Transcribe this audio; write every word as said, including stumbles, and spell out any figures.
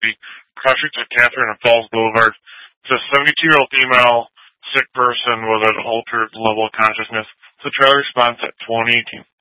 Mississippi, Project at Catherine and Falls Boulevard. It's a seventy-two-year-old female sick person with an altered level of consciousness. The trial response at twenty eighteen.